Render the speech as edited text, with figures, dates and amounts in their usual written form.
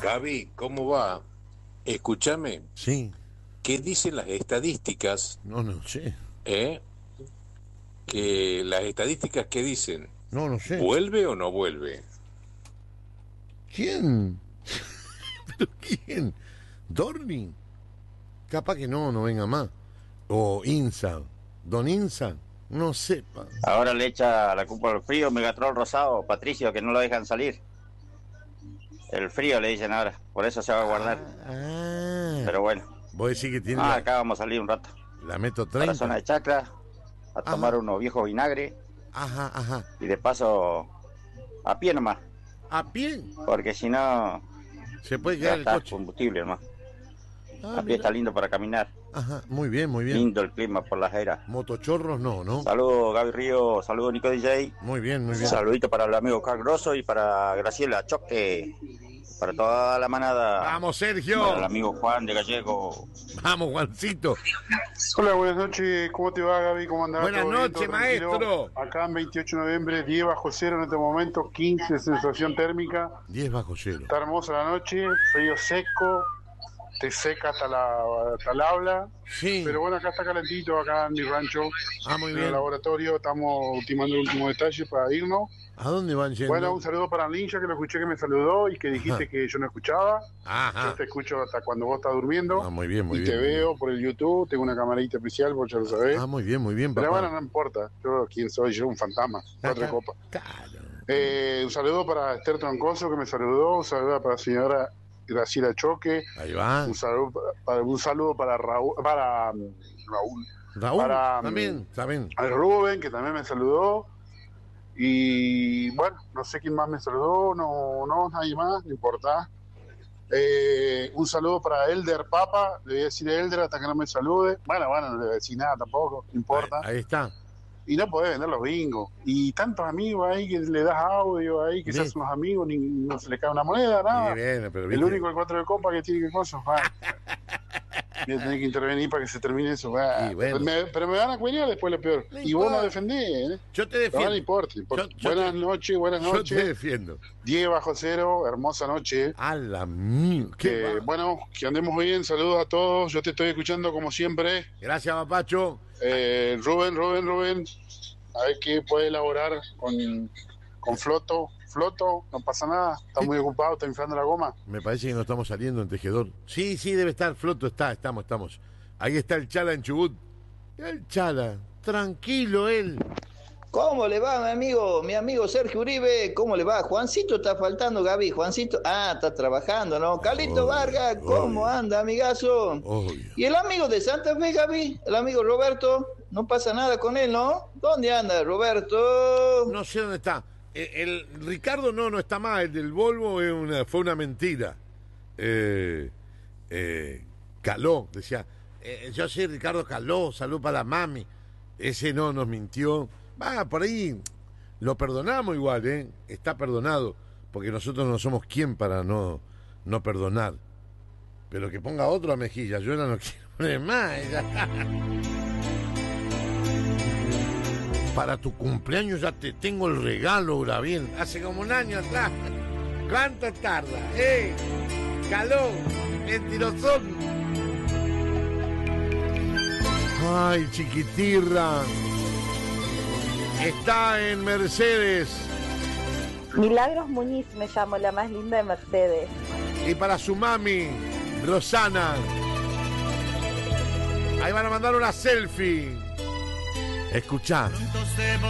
Gaby, ¿cómo va? Escúchame, Sí, ¿qué dicen las estadísticas? no sé. ¿Eh? Que las estadísticas que dicen, No sé. ¿vuelve o no vuelve? ¿Quién? ¿Pero quién? ¿Dorni? Capaz que no venga más. O Insa. ¿Don Insa? No sepa. Ahora le echa la culpa al frío, Megatrol Rosado, Patricio, que no lo dejan salir. El frío le dicen ahora, por eso se va a guardar. Pero bueno, Vos decís que tiene acá vamos a salir un rato. la Meto A la 30. zona de Chacra, a tomar unos viejos vinagre Ajá. y de paso a pie nomás, ¿A pie? porque si no Se puede quedar el gastás coche. combustible nomás. A pie Mira. está lindo para caminar, Ajá, muy bien. lindo el clima por las eras. Motochorros no. Saludos Gaby Río, saludos Nico DJ. Muy bien. Saludito para el amigo Carl Grosso y para Graciela Choque, para toda la manada. Vamos, Sergio. Para el amigo Juan de Gallego. Vamos, Juancito. Hola, buenas noches. ¿Cómo te va, Gaby? ¿Cómo andás? Buenas ¿Todo bien? noches, ¿Todo tranquilo? maestro. Acá en 28 de noviembre, 10 bajo cero en este momento, 15 sensación térmica. 10 bajo cero. Está hermosa la noche, frío seco, te seca hasta el habla. Sí. Pero bueno, acá está calentito, acá en mi rancho. Muy En bien. el laboratorio estamos ultimando el último detalle para irnos. ¿A dónde van yendo? Bueno, un saludo para Ninja, que lo escuché que me saludó y que dijiste que yo no escuchaba. Yo te escucho hasta cuando vos estás durmiendo. Muy bien. Y te veo por el YouTube, tengo una camarita especial, vos ya lo sabés. Muy bien, papá. Pero bueno, no importa. Yo, ¿quién soy? Yo, un fantasma. Cuatro copas. Claro. Un saludo para Esther Troncoso, que me saludó. Un saludo para la señora Graciela Choque. Ahí va. Un saludo para Raúl. Raúl, para, también. A Rubén, que también me saludó. Y bueno, no sé quién más me saludó. No, nadie más, no importa. Un saludo para Elder Papa, le voy a decir a Elder hasta que no me salude. Bueno, no le voy a decir nada tampoco, no importa. Ahí está. Y no podés vender los bingos. Y tantos amigos ahí que le das audio ahí, que se hacen los amigos, ni no se le cae una moneda, nada. Bien, pero el único de 4 de copa que tiene que cosas, voy a tener que intervenir para que se termine eso. Bueno. Pero me van a cuidar después lo peor. No y vos no defendés, ¿eh? Yo te defiendo. No importa. Buenas noches. Yo te defiendo. 10 bajo cero, hermosa noche. A la mía. Bueno, que andemos bien, saludos a todos. Yo te estoy escuchando como siempre. Gracias, papacho. Rubén, a ver qué puede elaborar con Floto, no pasa nada, está muy ocupado, está inflando la goma. Me parece que no estamos saliendo en tejedor. Sí, debe estar, Floto estamos. Ahí está el Chala en Chubut. El Chala, tranquilo él. ¿Cómo le va, mi amigo Sergio Uribe? ¿Cómo le va? Juancito está faltando, Gaby. Juancito, está trabajando, ¿no? Carlito Vargas, ¿cómo anda, amigazo? ¿Y el amigo de Santa Fe, Gaby? El amigo Roberto, no pasa nada con él, ¿no? ¿Dónde anda, Roberto? No sé dónde está. El Ricardo no está más, el del Volvo fue una mentira. Caló, decía, yo soy Ricardo Caló, salud para la mami. Ese no nos mintió. Por ahí lo perdonamos igual, está perdonado, porque nosotros no somos quien para no perdonar. Pero que ponga otro a Mejilla, yo no quiero poner más. Para tu cumpleaños ya te tengo el regalo, Gabriel. Hace como un año atrás. ¿Cuánto tarda? Caló, mentirosón. Ay, chiquitirra. Está en Mercedes. Milagros Muñiz me llamo, la más linda de Mercedes. Y para su mami, Rosana. Ahí van a mandar una selfie. Escuchá.